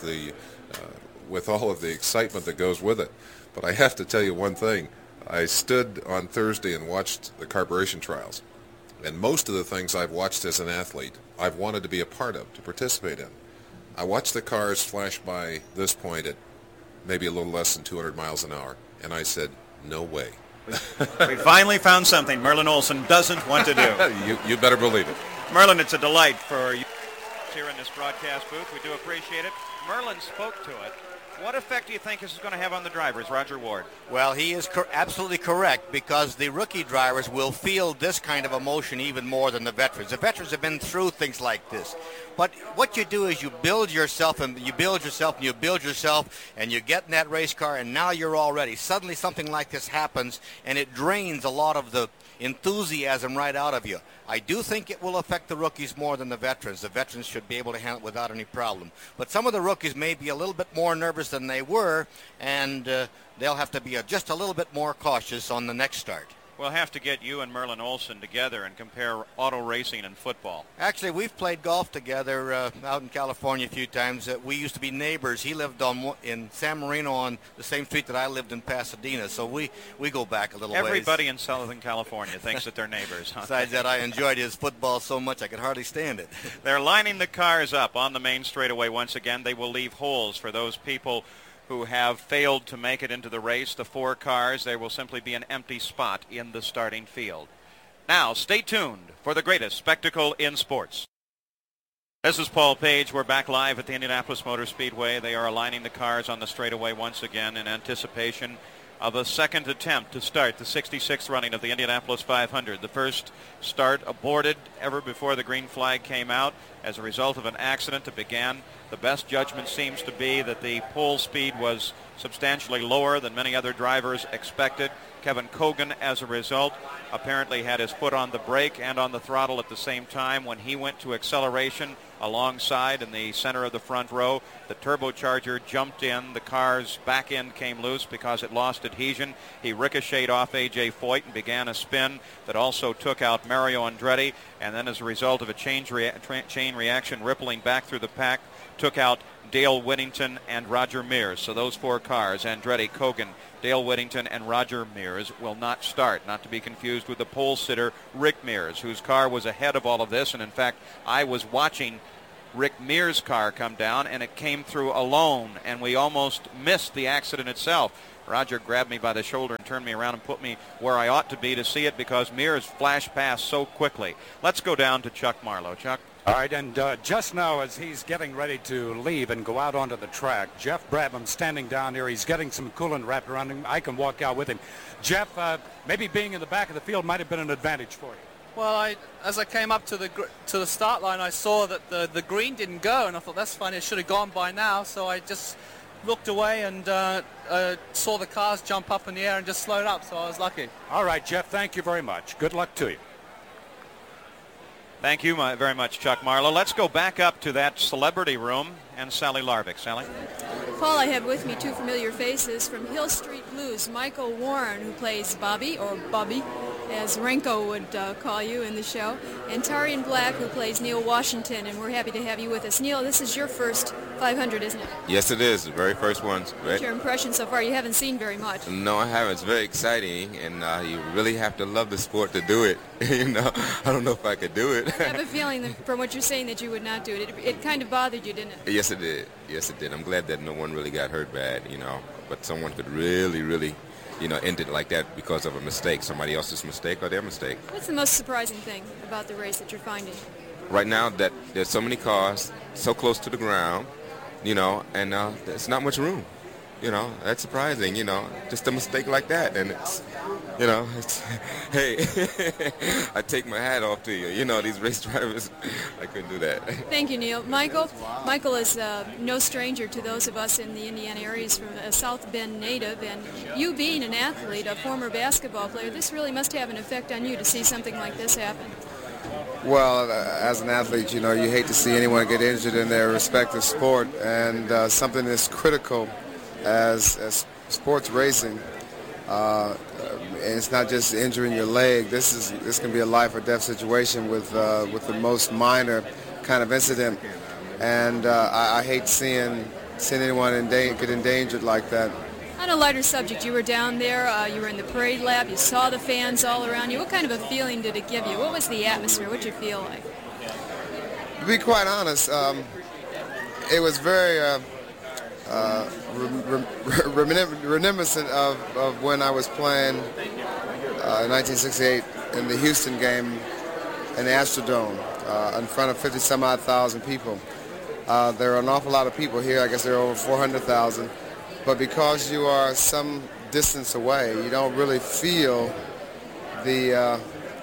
with all of the excitement that goes with it. But I have to tell you one thing. I stood on Thursday and watched the carburation trials, and most of the things I've watched as an athlete, I've wanted to be a part of, to participate in. I watched the cars flash by this point at maybe a little less than 200 miles an hour, and I said, no way. We finally found something Merlin Olsen doesn't want to do. You better believe it. Merlin, it's a delight for you here in this broadcast booth. We do appreciate it. Merlin spoke to it. What effect do you think this is going to have on the drivers, Roger Ward? Well, he is absolutely correct, because the rookie drivers will feel this kind of emotion even more than the veterans. The veterans have been through things like this. But what you do is you build yourself, and you build yourself, and you build yourself, and you get in that race car, and now you're all ready. Suddenly something like this happens, and it drains a lot of the enthusiasm right out of you. I do think it will affect the rookies more than the veterans. The veterans should be able to handle it without any problem. But some of the rookies may be a little bit more nervous than they were, and they'll have to be just a little bit more cautious on the next start. We'll have to get you and Merlin Olsen together and compare auto racing and football. Actually, we've played golf together out in California a few times. We used to be neighbors. He lived in San Marino on the same street that I lived in Pasadena, so we go back a little ways. Everybody in Southern California thinks that they're neighbors. Huh? Besides that, I enjoyed his football so much I could hardly stand it. They're lining the cars up on the main straightaway once again. They will leave holes for those people who have failed to make it into the race. The 4 cars, there will simply be an empty spot in the starting field. Now, stay tuned for the greatest spectacle in sports. This is Paul Page. We're back live at the Indianapolis Motor Speedway. They are aligning the cars on the straightaway once again in anticipation of a second attempt to start the 66th running of the Indianapolis 500. The first start aborted ever before the green flag came out as a result of an accident that began. The best judgment seems to be that the pole speed was substantially lower than many other drivers expected. Kevin Kogan, as a result, apparently had his foot on the brake and on the throttle at the same time. When he went to acceleration alongside in the center of the front row, the turbocharger jumped in. The car's back end came loose because it lost adhesion. He ricocheted off A.J. Foyt and began a spin that also took out Mario Andretti, and then as a result of a chain reaction rippling back through the pack, took out Dale Whittington and Roger Mears. So those 4 cars, Andretti, Kogan, Dale Whittington, and Roger Mears, will not start, not to be confused with the pole sitter Rick Mears, whose car was ahead of all of this. And in fact, I was watching Rick Mears' car come down, and it came through alone, and we almost missed the accident itself. Roger grabbed me by the shoulder and turned me around and put me where I ought to be to see it because Mears flashed past so quickly. Let's go down to Chuck Marlowe. Chuck? All right, and just now as he's getting ready to leave and go out onto the track, Jeff Brabham standing down here. He's getting some coolant wrapped around him. I can walk out with him. Jeff, maybe being in the back of the field might have been an advantage for you. Well, as I came up to the start line, I saw that the green didn't go, and I thought, that's funny, it should have gone by now, so I just looked away and saw the cars jump up in the air and just slowed up, so I was lucky. All right, Jeff, thank you very much. Good luck to you. Thank you very much, Chuck Marlowe. Let's go back up to that celebrity room and Sally Larvik. Sally? Paul, I have with me two familiar faces from Hill Street Blues. Michael Warren, who plays Bobby, or Bubby, as Renko would call you in the show, and Tarian Black, who plays Neil Washington, and we're happy to have you with us. Neil, this is your first 500, isn't it? Yes, it is. The very first one. What's your impression so far? You haven't seen very much. No, I haven't. It's very exciting, and you really have to love the sport to do it. You know, I don't know if I could do it. I have a feeling that from what you're saying that you would not do it. It kind of bothered you, didn't it? Yes, it did. Yes, it did. I'm glad that no one really got hurt bad, you know, but someone could really, you know, end it like that because of a mistake, somebody else's mistake or their mistake. What's the most surprising thing about the race that you're finding? Right now, that there's so many cars so close to the ground, you know, and there's not much room. You know, that's surprising, you know, just a mistake like that. And it's, you know, it's, hey, I take my hat off to you. You know, these race drivers, I couldn't do that. Thank you, Neil. Michael is no stranger to those of us in the Indiana areas from a South Bend native. And you being an athlete, a former basketball player, this really must have an effect on you to see something like this happen. Well, as an athlete, you know, you hate to see anyone get injured in their respective sport. And something that's critical as sports racing, and it's not just injuring your leg. This can be a life or death situation with the most minor kind of incident, and I hate seeing anyone get endangered like that. On a lighter subject, you were down there, you were in the parade lab, you saw the fans all around you. What kind of a feeling did it give you? What was the atmosphere? What did you feel like? To be quite honest, it was very reminiscent of when I was playing in 1968 in the Houston game in the Astrodome in front of 50-some-odd thousand people. There are an awful lot of people here. I guess there are over 400,000. But because you are some distance away, you don't really feel the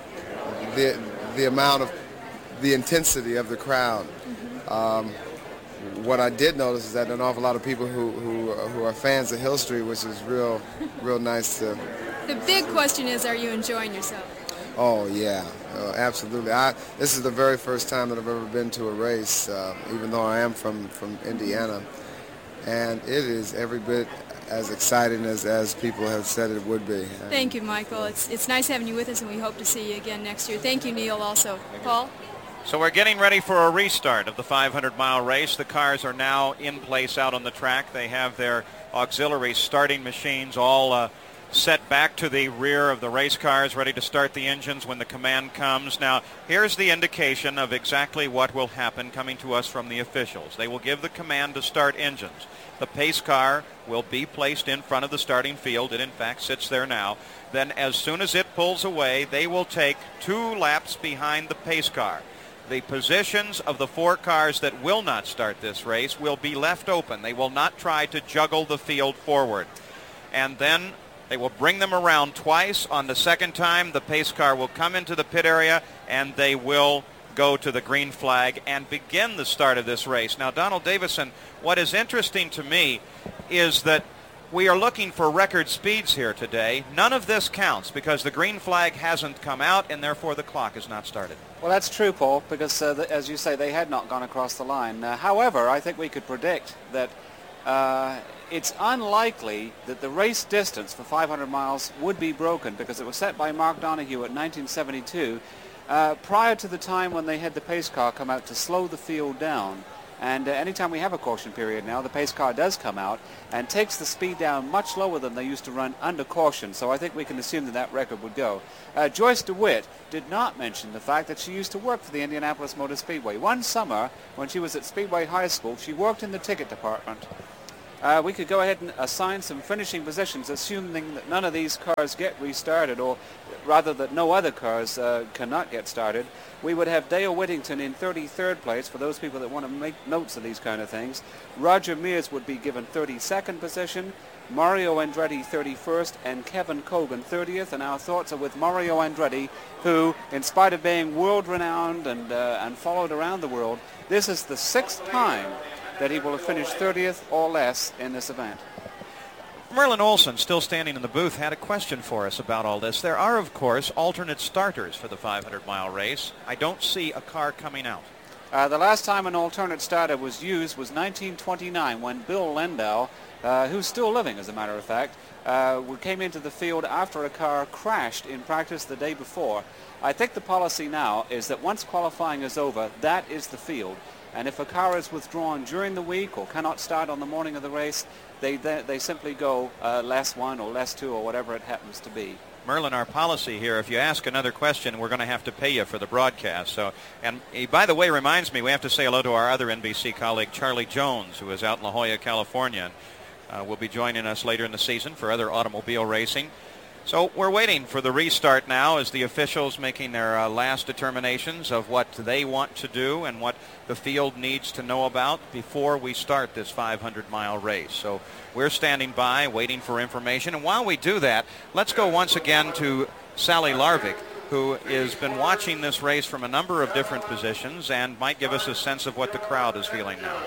amount of the intensity of the crowd. What I did notice is that there are an awful lot of people who are fans of Hill Street, which is real nice to. The big question is, are you enjoying yourself? Oh yeah, absolutely. This is the very first time that I've ever been to a race, even though I am from Indiana, and it is every bit as exciting as people have said it would be. Thank you, Michael. It's nice having you with us, and we hope to see you again next year. Thank you, Neil, also. Paul? So we're getting ready for a restart of the 500-mile race. The cars are now in place out on the track. They have their auxiliary starting machines all set back to the rear of the race cars, ready to start the engines when the command comes. Now, here's the indication of exactly what will happen coming to us from the officials. They will give the command to start engines. The pace car will be placed in front of the starting field. It, in fact, sits there now. Then as soon as it pulls away, they will take 2 laps behind the pace car. The positions of the 4 cars that will not start this race will be left open. They will not try to juggle the field forward. And then they will bring them around twice. On the second time, the pace car will come into the pit area, and they will go to the green flag and begin the start of this race. Now, Donald Davison, what is interesting to me is that we are looking for record speeds here today. None of this counts because the green flag hasn't come out, and therefore the clock is not started. Well, that's true, Paul, because as you say, they had not gone across the line. However, I think we could predict that it's unlikely that the race distance for 500 miles would be broken because it was set by Mark Donohue at 1972 prior to the time when they had the pace car come out to slow the field down. And anytime we have a caution period now, the pace car does come out and takes the speed down much lower than they used to run under caution. So I think we can assume that that record would go. Joyce DeWitt did not mention the fact that she used to work for the Indianapolis Motor Speedway. One summer, when she was at Speedway High School, she worked in the ticket department. We could go ahead and assign some finishing positions, assuming that none of these cars get restarted, or rather that no other cars cannot get started. We would have Dale Whittington in 33rd place, for those people that want to make notes of these kind of things. Roger Mears would be given 32nd position, Mario Andretti 31st, and Kevin Cogan 30th. And our thoughts are with Mario Andretti, who, in spite of being world-renowned and followed around the world, this is the 6th time that he will have finished 30th or less in this event. Merlin Olsen, still standing in the booth, had a question for us about all this. There are, of course, alternate starters for the 500-mile race. I don't see a car coming out. The last time an alternate starter was used was 1929, when Bill Lendow, who's still living as a matter of fact, came into the field after a car crashed in practice the day before. I think the policy now is that once qualifying is over, that is the field. And if a car is withdrawn during the week or cannot start on the morning of the race, they simply go less 1 or less 2 or whatever it happens to be. Merlin, our policy here, if you ask another question, we're going to have to pay you for the broadcast. So, and he, by the way, reminds me, we have to say hello to our other NBC colleague, Charlie Jones, who is out in La Jolla, California. Will be joining us later in the season for other automobile racing. So we're waiting for the restart now as the officials making their last determinations of what they want to do and what the field needs to know about before we start this 500-mile race. So we're standing by waiting for information. And while we do that, let's go once again to Sally Larvik, who has been watching this race from a number of different positions and might give us a sense of what the crowd is feeling now.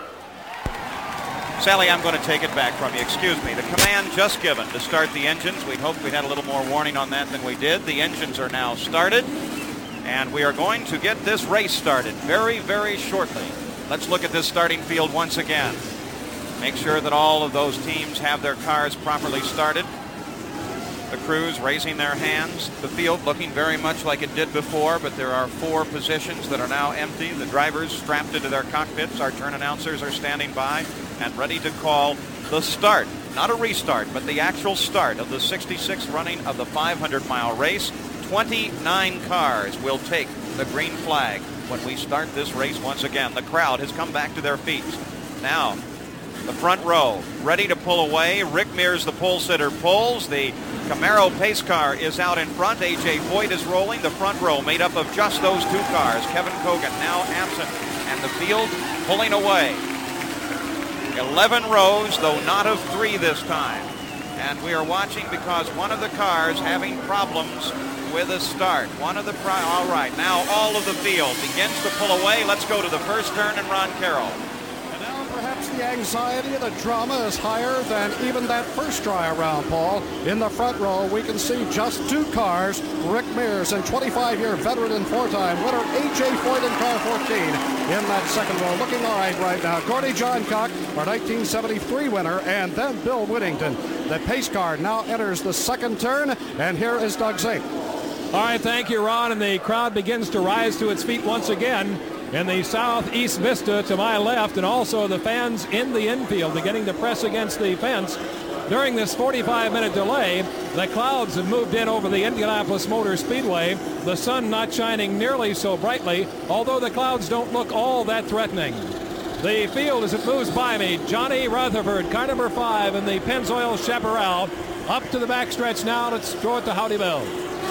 Sally, I'm going to take it back from you. Excuse me. The command just given to start the engines. We'd hoped we'd had a little more warning on that than we did. The engines are now started, and we are going to get this race started very, very shortly. Let's look at this starting field once again. Make sure that all of those teams have their cars properly started. The crews raising their hands. The field looking very much like it did before, but there are 4 positions that are now empty. The drivers strapped into their cockpits. Our turn announcers are standing by and ready to call the start, not a restart, but the actual start of the 66th running of the 500-mile race. 29 cars will take the green flag when we start this race once again. The crowd has come back to their feet. Now, the front row ready to pull away. Rick Mears, the pole sitter, pulls. The Camaro pace car is out in front. A.J. Foyt is rolling. The front row made up of just those 2 cars. Kevin Cogan now absent, and the field pulling away. 11 rows, though not of 3 this time. And we are watching because one of the cars having problems with a start. All right, now all of the field begins to pull away. Let's go to the first turn and Ron Carroll. Perhaps the anxiety and the drama is higher than even that first try around, Paul. In the front row, we can see just 2 cars. Rick Mears, and 25-year veteran and 4-time winner A.J. Foyt in car 14 in that second row. Looking all right now. Gordie Johncock, our 1973 winner, and then Bill Whittington. The pace car now enters the second turn, and here is Doug Zink. All right, thank you, Ron, and the crowd begins to rise to its feet once again. In the southeast vista to my left, and also the fans in the infield beginning to press against the fence. During this 45-minute delay, the clouds have moved in over the Indianapolis Motor Speedway. The sun not shining nearly so brightly, although the clouds don't look all that threatening. The field as it moves by me, Johnny Rutherford, car number 5 in the Pennzoil Chaparral, up to the backstretch now. Let's throw it to Howdy Bell.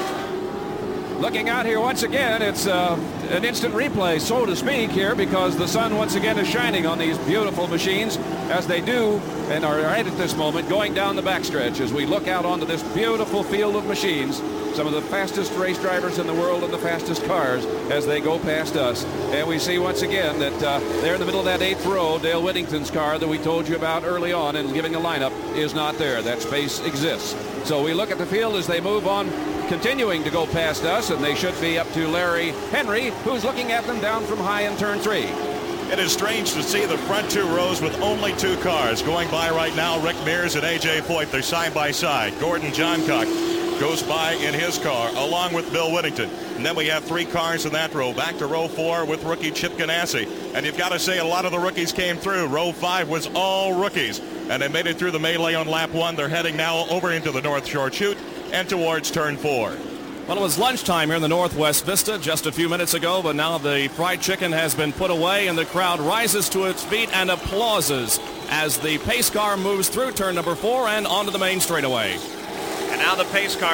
Looking out here once again, it's an instant replay, so to speak, here, because the sun once again is shining on these beautiful machines as they do and are right at this moment going down the backstretch as we look out onto this beautiful field of machines. Some of the fastest race drivers in the world and the fastest cars as they go past us. And we see once again that there in the middle of that 8th row, Dale Whittington's car that we told you about early on and giving a lineup is not there. That space exists. So we look at the field as they move on, continuing to go past us, and they should be up to Larry Henry, who's looking at them down from high in turn 3. It is strange to see the front 2 rows with only 2 cars going by right now. Rick Mears and A.J. Foyt, they're side by side. Gordon Johncock goes by in his car along with Bill Whittington. And then we have 3 cars in that row. Back to row 4 with rookie Chip Ganassi. And you've got to say a lot of the rookies came through. Row 5 was all rookies. And they made it through the melee on lap 1. They're heading now over into the North Shore Chute and towards turn 4. Well, it was lunchtime here in the Northwest Vista just a few minutes ago, but now the fried chicken has been put away and the crowd rises to its feet and applauses as the pace car moves through turn number 4 and onto the main straightaway. And now the pace car